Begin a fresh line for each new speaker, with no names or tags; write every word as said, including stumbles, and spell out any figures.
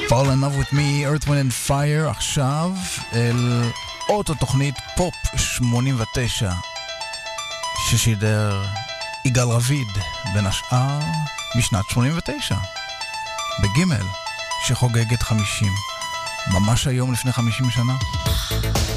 Fall in Love with me, Earth, Wind and Fire, עכשיו אל אוטו תוכנית פופ שמונים ותשע ששידר יגאל רביד בין השאר משנת שמונים ותשע בגימל שחוגגת חמישים ממש היום לפני חמישים שנה.